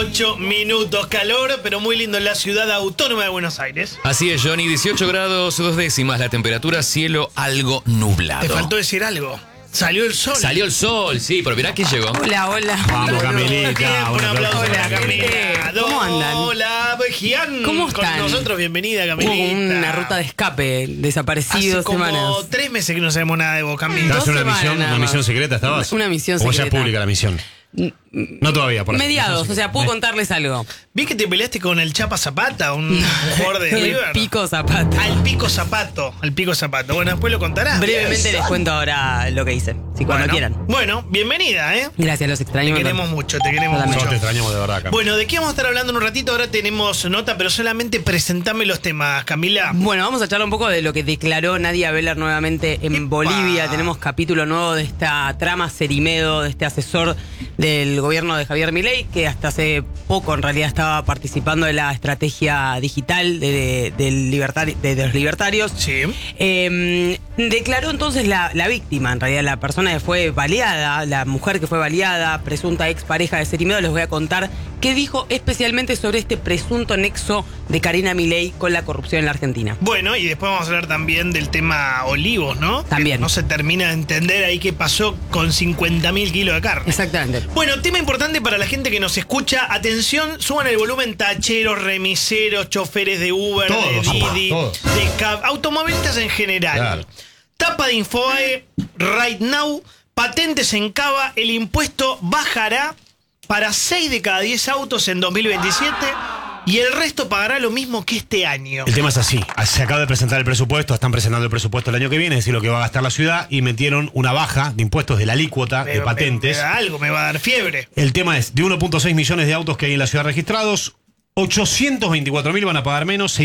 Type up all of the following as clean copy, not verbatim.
8 minutos, calor, pero muy lindo en la ciudad autónoma de Buenos Aires. Así es, Johnny, 18 grados 2 décimas la temperatura, cielo algo nublado. Te faltó decir algo. Salió el sol. Salió el sol, sí, pero mirá que llegó. Hola, hola. Vamos, Camilita. Un aplauso Hola, para Camila. ¿cómo andan? Hola, Gian. ¿Cómo están? Con nosotros, bienvenida, Camilita. Hubo una ruta de escape, desaparecido Hace como semanas. 3 meses que no sabemos nada de vos, Camila. ¿Estabas en una semanas misión, nada una más. misión secreta? ¿Estabas? Una misión ¿O ya es secreta. pública la misión? No todavía, por ahí. Mediados, o sea, puedo contarles algo. Vi que te peleaste con el Chapa Zapata, un jugador de El River. Pico Zapata. Al Pico Zapato. Bueno, después lo contarás. Brevemente les cuento ahora lo que hice, si cuando quieran. Bueno, bienvenida, ¿eh? Gracias, los extraño. Te queremos mucho, te queremos Totalmente. Nosotros te mucho. extrañamos de verdad, Cam. Bueno, ¿de qué vamos a estar hablando en un ratito? Ahora tenemos nota, pero solamente presentame los temas, Camila. Bueno, vamos a charlar un poco de lo que declaró Nadia Beller nuevamente en ¡Epa! Bolivia. Tenemos capítulo nuevo de esta trama Cerimedo, de este asesor del gobierno de Javier Milei, que hasta hace poco en realidad estaba participando de la estrategia digital de los libertarios. Sí. Declaró entonces la víctima, en realidad la persona que fue baleada, la mujer que fue baleada, presunta expareja de Cerimedo. Les voy a contar qué dijo especialmente sobre este presunto nexo de Karina Milei con la corrupción en la Argentina. Bueno, y después vamos a hablar también del tema Olivos, ¿no? También. Que no se termina de entender ahí qué pasó con 50.000 kilos de carne. Exactamente. Bueno, tema importante para la gente que nos escucha. Atención, suban el volumen tacheros, remiseros, choferes de Uber, Todos, de Didi, todos. de Cab, automovilistas en general. Claro. Tapa de Infobae, right now, patentes en Cava, el impuesto bajará para 6 de cada 10 autos en 2027 y el resto pagará lo mismo que este año. El tema es así. Se acaba de presentar el presupuesto, están presentando el presupuesto el año que viene, es decir, lo que va a gastar la ciudad, y metieron una baja de impuestos de la alícuota de patentes. Me da algo, me va a dar fiebre. El tema es, de 1.6 millones de autos que hay en la ciudad registrados, 824.000 van a pagar menos,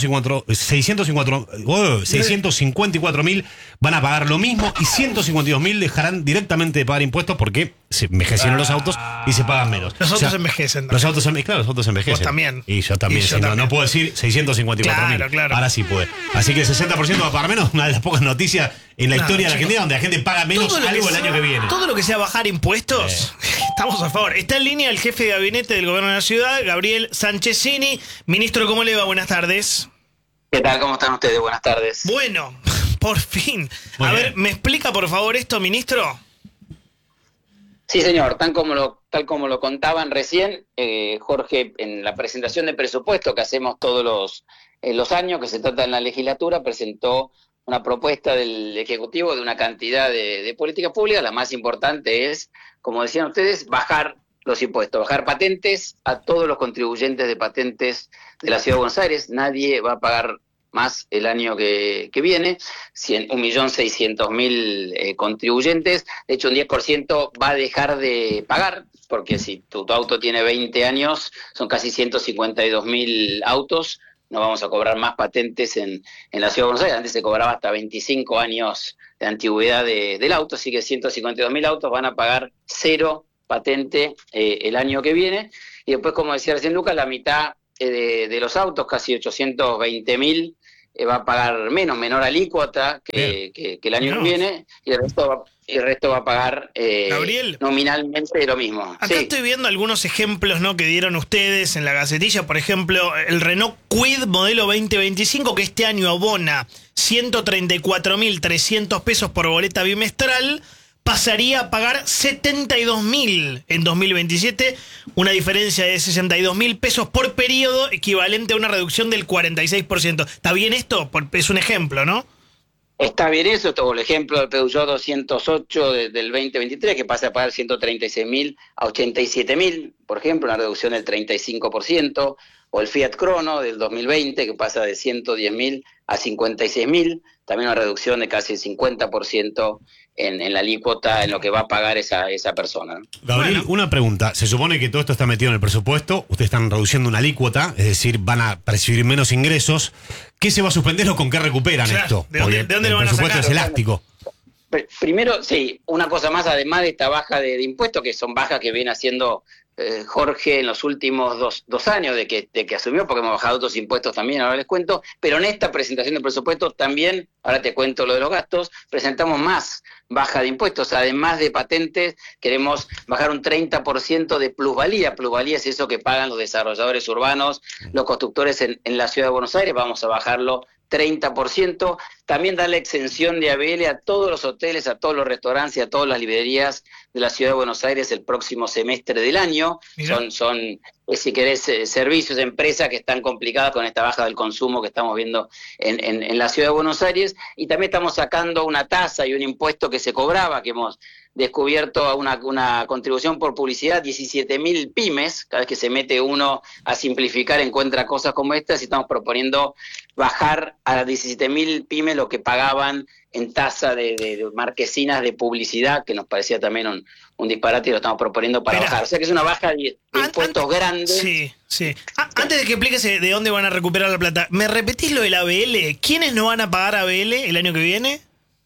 654.000 van a pagar lo mismo y 152.000 dejarán directamente de pagar impuestos porque se envejecieron los autos y se pagan menos. Los autos O sea, envejecen. Los autos, claro, los autos envejecen. Vos también. Y yo también. Y yo sí, también. No puedo decir 654.000. Claro. Ahora sí puede. Así que el 60% va a pagar menos, una de las pocas noticias en la historia de la Argentina donde la gente paga menos Todo lo algo que el año sea- que viene. Todo lo que sea bajar impuestos, estamos a favor. Está en línea el jefe de gabinete del gobierno de la ciudad, Gabriel Sanchezini. Ministro, ¿cómo le va? Buenas tardes. ¿Qué tal? ¿Cómo están ustedes? Buenas tardes. Bueno, por fin. Muy A bien. ver, ¿me explica por favor esto, ministro? Sí, señor, tal como lo contaban recién, Jorge, en la presentación de presupuesto que hacemos todos los años, que se trata en la legislatura, presentó una propuesta del Ejecutivo de una cantidad de políticas públicas. La más importante es, como decían ustedes, bajar los impuestos, bajar patentes a todos los contribuyentes de patentes de la Ciudad de Buenos Aires. Nadie va a pagar más el año que viene, 1.600.000 contribuyentes. De hecho, un 10% va a dejar de pagar, porque si tu auto tiene 20 años, son casi 152.000 autos, no vamos a cobrar más patentes en la Ciudad de Buenos Aires. Antes se cobraba hasta 25 años de antigüedad del auto, así que 152.000 autos van a pagar 0 patente el año que viene. Y después, como decía recién Lucas, la mitad de los autos, casi 820.000, va a pagar menor alícuota que el año que viene, y el resto va a pagar Gabriel, nominalmente lo mismo. acá Sí. estoy viendo algunos ejemplos, ¿no?, que dieron ustedes en la Gacetilla. Por ejemplo, el Renault Kwid modelo 2025, que este año abona 134.300 pesos por boleta bimestral, pasaría a pagar 72.000 en 2027, una diferencia de 62.000 pesos por periodo, equivalente a una reducción del 46%. ¿Está bien esto? Es un ejemplo, ¿no? Está bien eso, todo el ejemplo del Peugeot 208 del 2023, que pasa a pagar 136.000 a 87.000, por ejemplo, una reducción del 35%, o el Fiat Crono del 2020, que pasa de 110.000 a 56.000, también una reducción de casi el 50% en la alícuota, en lo que va a pagar esa persona, ¿no? Gabriel, una pregunta. Se supone que todo esto está metido en el presupuesto. Ustedes están reduciendo una alícuota, es decir, van a percibir menos ingresos. ¿Qué se va a suspender o con qué recuperan Claro, esto? ¿de dónde Porque lo van a el presupuesto sacar? es elástico. Primero, sí, una cosa más, además de esta baja de impuestos, que son bajas que viene haciendo Jorge en los últimos dos años de que asumió, porque hemos bajado otros impuestos también, ahora les cuento, pero en esta presentación del presupuesto también, ahora te cuento lo de los gastos, presentamos más baja de impuestos, además de patentes, queremos bajar un 30% de plusvalía. Plusvalía es eso que pagan los desarrolladores urbanos, los constructores en la Ciudad de Buenos Aires, vamos a bajarlo 30%, también dar la exención de ABL a todos los hoteles, a todos los restaurantes y a todas las librerías de la Ciudad de Buenos Aires el próximo semestre del año. Son si querés, servicios, empresas que están complicadas con esta baja del consumo que estamos viendo en la Ciudad de Buenos Aires, y también estamos sacando una tasa y un impuesto que se cobraba, que hemos descubierto a una contribución por publicidad, 17.000 pymes, cada vez que se mete uno a simplificar encuentra cosas como estas, y estamos proponiendo bajar a las 17.000 pymes lo que pagaban en tasa de marquesinas de publicidad, que nos parecía también un disparate, y lo estamos proponiendo para bajar. O sea que es una baja de impuestos grandes. Sí, sí. Antes de que expliques de dónde van a recuperar la plata, ¿me repetís lo del ABL? ¿Quiénes no van a pagar ABL el año que viene?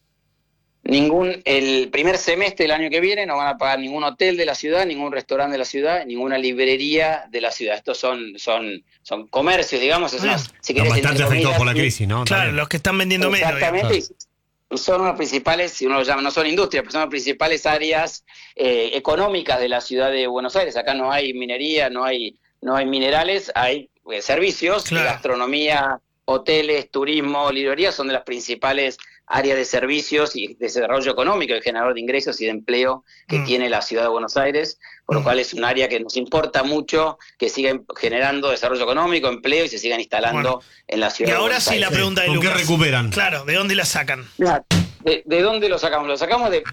El primer semestre del año que viene no van a pagar ningún hotel de la ciudad, ningún restaurante de la ciudad, ninguna librería de la ciudad. Estos son comercios, digamos. Si están bastante afectados por la crisis, ¿no? Claro, También. los que están vendiendo menos. Exactamente. Son las principales, si uno lo llama, no son industrias, pero son las principales áreas económicas de la ciudad de Buenos Aires. Acá no hay minería, no hay minerales, hay servicios, Claro. Gastronomía, hoteles, turismo, librerías son de las principales áreas de servicios y de desarrollo económico, el generador de ingresos y de empleo que tiene la ciudad de Buenos Aires, por lo cual es un área que nos importa mucho que sigan generando desarrollo económico, empleo y se sigan instalando en la ciudad Y de ahora Buenos sí Aires. la pregunta de ¿Con qué Lucas. recuperan? Claro, ¿de dónde la sacan? ¿De dónde lo sacamos? Lo sacamos de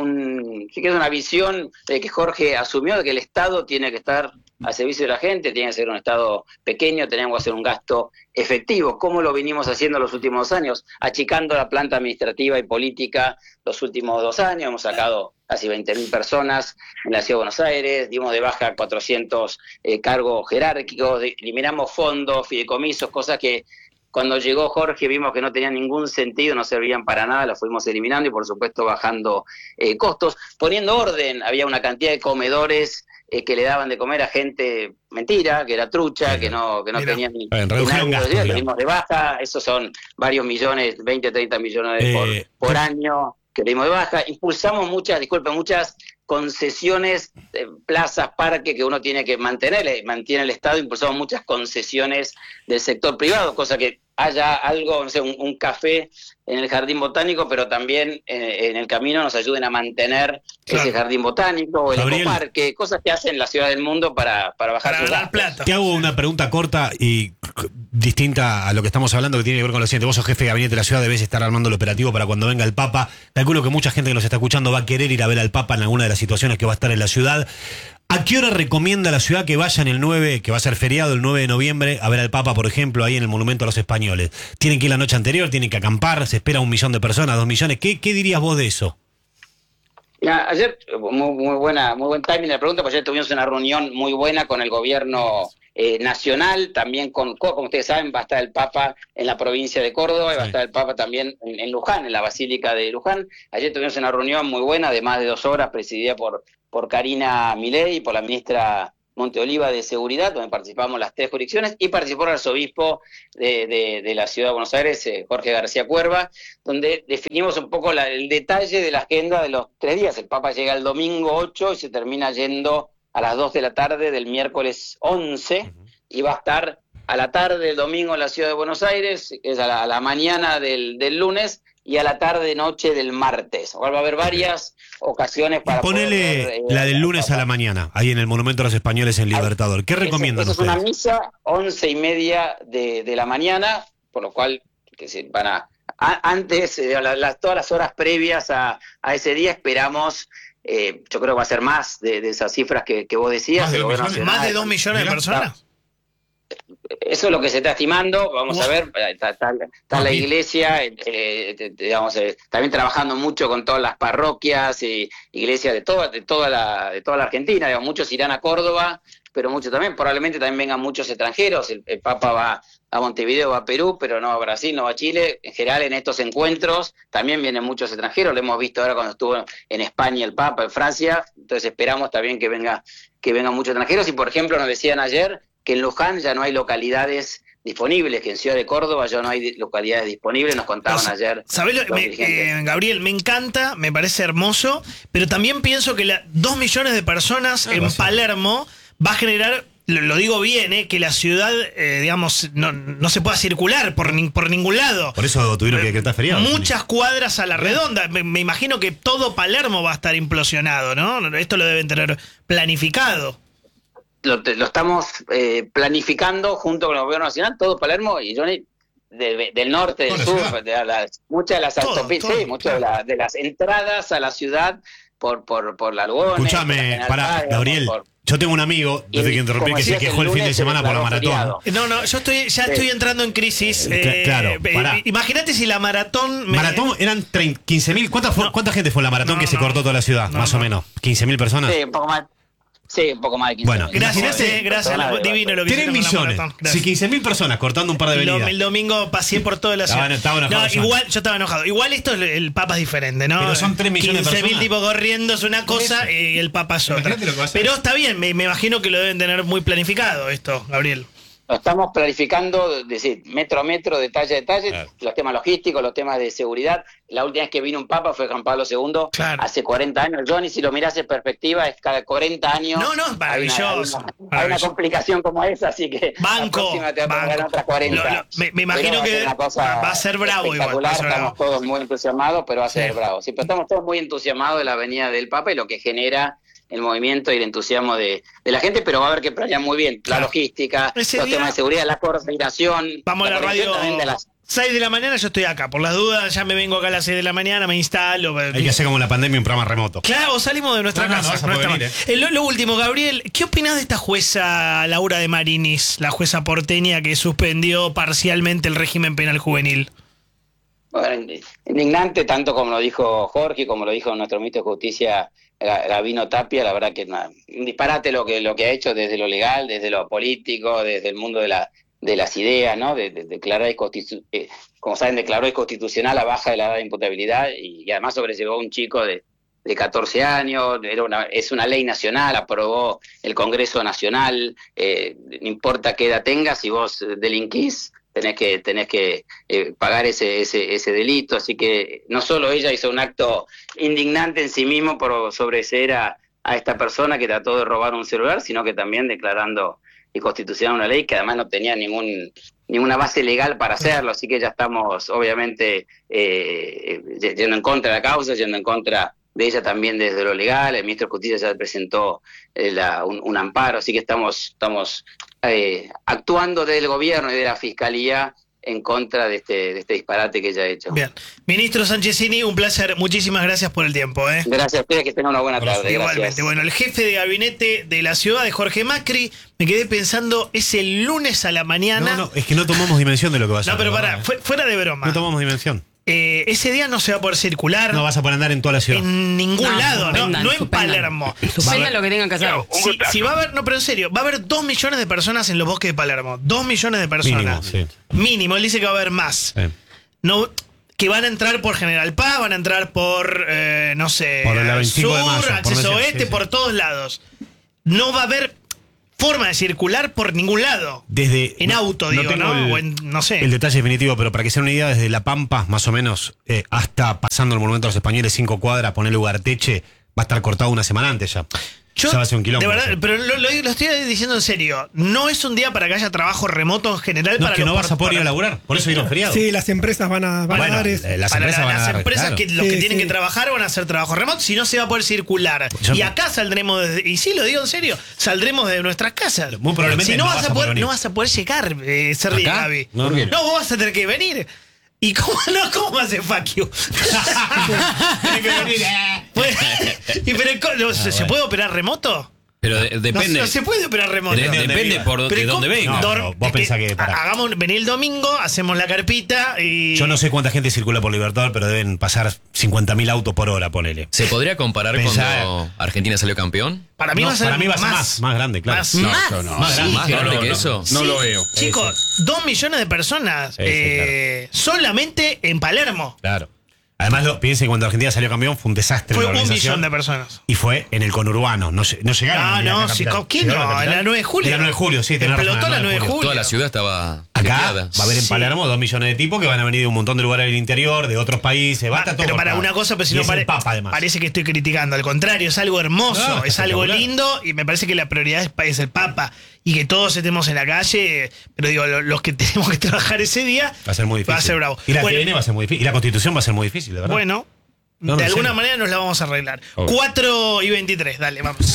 sí que es una visión de que Jorge asumió, de que el Estado tiene que estar al servicio de la gente, tiene que ser un Estado pequeño, tenemos que hacer un gasto efectivo. ¿Cómo lo vinimos haciendo los últimos años? Achicando la planta administrativa y política los últimos 2 años, hemos sacado casi 20.000 personas en la Ciudad de Buenos Aires, dimos de baja 400 cargos jerárquicos, eliminamos fondos, fideicomisos, cosas que cuando llegó Jorge vimos que no tenían ningún sentido, no servían para nada, las fuimos eliminando y por supuesto bajando costos, poniendo orden. Había una cantidad de comedores que le daban de comer a gente mentira, que era trucha, que no tenía ni redujeron gastos, lo digamos. dimos de baja. Esos son varios millones, 20, 30 millones por año que le dimos de baja. Impulsamos muchas concesiones, plazas, parques que uno tiene que mantiene el Estado. Impulsamos muchas concesiones del sector privado, cosa que haya algo, no sé, un café en el jardín botánico, pero también en el camino nos ayuden a mantener ese jardín botánico o el ecoparque, cosas que hacen la ciudad del mundo para bajar Para sus ganar gastos. plata. Te hago una pregunta corta y distinta a lo que estamos hablando, que tiene que ver con lo siguiente. Vos sos jefe de gabinete de la ciudad, debes estar armando el operativo para cuando venga el Papa. Calculo que mucha gente que nos está escuchando va a querer ir a ver al Papa en alguna de las situaciones que va a estar en la ciudad. ¿A qué hora recomienda la ciudad que vayan el 9, que va a ser feriado el 9 de noviembre, a ver al Papa, por ejemplo, ahí en el Monumento a los Españoles? ¿Tienen que ir la noche anterior? ¿Tienen que acampar? ¿Se espera 1 millón de personas, 2 millones? ¿Qué dirías vos de eso? Ya, ayer, muy buen timing la pregunta, porque ayer tuvimos una reunión muy buena con el gobierno nacional, también como ustedes saben, va a estar el Papa en la provincia de Córdoba, y va a estar el Papa también en Luján, en la Basílica de Luján. Ayer tuvimos una reunión muy buena de más de 2 horas, presidida por Karina Milei y por la ministra Monteoliva de Seguridad, donde participamos las 3 jurisdicciones, y participó el arzobispo de la Ciudad de Buenos Aires, Jorge García Cuerva, donde definimos un poco el detalle de la agenda de los 3 días. El Papa llega el domingo 8 y se termina yendo a las 2 de la tarde del miércoles 11, y va a estar a la tarde del domingo en la Ciudad de Buenos Aires, es a la mañana del lunes, y a la tarde-noche del martes. Ahora va a haber varias ocasiones para Ponele poder, la del lunes a la mañana, ahí en el Monumento a los Españoles en Libertador. ¿Qué recomiendan Esa es ustedes? una misa 11:30 de la mañana, por lo cual que se van antes, todas las horas previas a ese día esperamos, yo creo que va a ser más de esas cifras que vos decías. ¿Más de 2 millones de personas? Eso es lo que se está estimando. Vamos a ver, está la iglesia, también trabajando mucho con todas las parroquias y iglesias de toda la Argentina. Digamos, muchos irán a Córdoba, pero muchos probablemente también vengan muchos extranjeros. El Papa va a Montevideo, va a Perú, pero no va a Brasil, no va a Chile. En general, en estos encuentros también vienen muchos extranjeros. Lo hemos visto ahora cuando estuvo en España el Papa, en Francia. Entonces esperamos también que venga que vengan muchos extranjeros. Y por ejemplo nos decían ayer que en Luján ya no hay localidades disponibles, que en Ciudad de Córdoba ya no hay localidades disponibles, nos contaban ayer. ¿Sabés Gabriel, me encanta, me parece hermoso, pero también pienso que 2 millones de personas en Palermo va a generar, lo digo bien, que la ciudad, digamos, no se pueda circular por ningún lado. Por eso tuvieron que decretar feriado. Muchas cuadras a la redonda. Me imagino que todo Palermo va a estar implosionado, ¿no? Esto lo deben tener planificado. Lo estamos planificando junto con el gobierno nacional, todo Palermo y Johnny, del norte, del sur, muchas de las autopistas, sí, muchas de las entradas a la ciudad por la Algones. Escúchame, Gabriel, yo tengo un amigo, desde que interrumpí, que se quejó el fin de semana por la maratón. No, yo estoy entrando en crisis. Claro, imagínate si la maratón... Maratón eran 15.000. ¿Cuánta gente fue en la maratón que se cortó toda la ciudad? Más o menos. ¿15.000 personas? Sí, un poco más. Sí, un poco más de 15. Bueno, gracias, divino lo que 3 millones. Si 15.000 personas cortando un par de avenidas. El domingo pasé por toda la ciudad. Estaba enojado. Igual, yo estaba enojado. Igual esto, el Papa es diferente, ¿no? Pero son 3 millones de personas. 15.000 tipos corriendo es una cosa y el Papa es otra. Pero está bien, me imagino que lo deben tener muy planificado esto, Gabriel. Lo estamos planificando, decir, metro a metro, detalle a detalle, claro. Los temas logísticos, los temas de seguridad. La última vez que vino un papa fue Juan Pablo II, claro. Hace 40 años. Johnny, si lo mirás en perspectiva, es cada 40 años. No, maravilloso. Hay una complicación como esa, así que banco, la próxima te va a poner otras 40. Me imagino que va a ser bravo igual. Estamos todos muy entusiasmados, pero va a ser bravo. Sí, pero estamos todos muy entusiasmados de la venida del Papa y lo que genera el movimiento y el entusiasmo de la gente, pero va a haber que planear muy bien la logística, los temas de seguridad, la coordinación. Vamos a la radio 6 de la mañana, yo estoy acá. Por las dudas, ya me vengo acá a las 6 de la mañana, me instalo. Hay que hacer como la pandemia un programa remoto. Claro, salimos de nuestra casa. Lo último, Gabriel, ¿qué opinás de esta jueza Laura de Marinis, la jueza porteña que suspendió parcialmente el régimen penal juvenil? Bueno, indignante, tanto como lo dijo Jorge, como lo dijo nuestro ministro de Justicia, Gabino Tapia. La verdad que es un disparate lo que ha hecho desde lo legal, desde lo político, desde el mundo de las ideas, ¿no? De declarar como saben, declaró inconstitucional la baja de la edad de imputabilidad y además sobrellevó a un chico de 14 años. Es una ley nacional, aprobó el Congreso Nacional, no importa qué edad tengas, si vos delinquís, tenés que pagar ese delito. Así que no solo ella hizo un acto indignante en sí mismo por sobreseer a esta persona que trató de robar un celular, sino que también declarando inconstitucional una ley que además no tenía ninguna base legal para hacerlo. Así que ya estamos obviamente yendo en contra de la causa, yendo en contra de ella también desde lo legal. El ministro de Justicia ya presentó un amparo, así que estamos actuando desde el gobierno y de la Fiscalía en contra de este disparate que ella ha hecho. Bien. Ministro Sanchezini, un placer. Muchísimas gracias por el tiempo. Gracias a ustedes, que tengan una buena tarde. Igualmente. Gracias. Bueno, el jefe de gabinete de la ciudad de Jorge Macri, me quedé pensando, es el lunes a la mañana. No, es que no tomamos dimensión de lo que va a ser. No, pero pará, fuera de broma. No tomamos dimensión. Ese día no se va a poder circular. No vas a poder andar en toda la ciudad. En ningún lado, no en Palermo. Suspendan lo que tengan que hacer. Si va a haber, no, pero en serio, va a haber 2 millones de personas en los bosques de Palermo. 2 millones de personas. Mínimo, sí. Mínimo, él dice que va a haber más. Sí. No, que van a entrar por General Paz, van a entrar por, no sé, por el 25 sur, de mayo, acceso oeste, por todos lados. No va a haber forma de circular por ningún lado. En auto, digo, ¿no? O en, no sé. El detalle definitivo, pero para que sea una idea, desde La Pampa, más o menos, hasta pasando el Monumento a los Españoles, 5 cuadras, ponerle Ugarteche, va a estar cortado una semana antes ya. Yo, va a ser un quilombo. De verdad, pero lo estoy diciendo en serio. No es un día para que haya trabajo remoto en general. No, para es que no vas a poder ir a laburar. Por eso dieron feriado. Sí, las empresas van a dar eso. Las empresas van a dar, claro. Que los que tienen que trabajar van a hacer trabajo remoto. Si no, se va a poder circular. Y acá saldremos y sí, lo digo en serio, saldremos de nuestras casas. Muy probablemente si no vas a poder llegar, Sergi Gaby. No, vos vas a tener que venir. ¿Y cómo va a ser fuck you? Tienes que venir. Pero, ¿se puede operar remoto? Pero depende. No se puede operar remoto. Depende de dónde venga. Vos pensás que venir el domingo, hacemos la carpita y... Yo no sé cuánta gente circula por Libertador, pero deben pasar 50.000 autos por hora, ponele. ¿Se podría comparar cuando Argentina salió campeón? Para mí va a ser más grande, claro. Más grande que eso. No lo veo. Chicos, 2 millones de personas claro. solamente en Palermo. Claro. Además, piensen que cuando Argentina salió campeón fue un desastre. Fue la 1 organización. millón de personas. Y fue en el conurbano. No llegaron. a venir a la No, capital. ¿quién ¿Llegaron a no? la En capital? la 9 de julio. En la 9 de julio, sí. tenés razón, Explotó en la 9 de julio. Toda la ciudad estaba Acá sitiada. va a haber en Sí. Palermo 2 millones de tipos que van a venir de un montón de lugares del interior, de otros países. Va a estar todo Pero para cortado. una cosa, pero si Y no es el Papa, además. parece que estoy criticando. Al contrario, es algo hermoso, No, es algo espectacular. lindo y me parece que la prioridad es el Papa. Y que todos estemos en la calle, pero digo, los que tenemos que trabajar ese día, Va a ser muy difícil. va a ser bravo. Y la Bueno, que viene va a ser muy difícil. Y la Constitución va a ser muy difícil, de verdad. bueno, No, de en alguna serio. manera nos la vamos a arreglar. Obvio. 4:23, dale, vamos.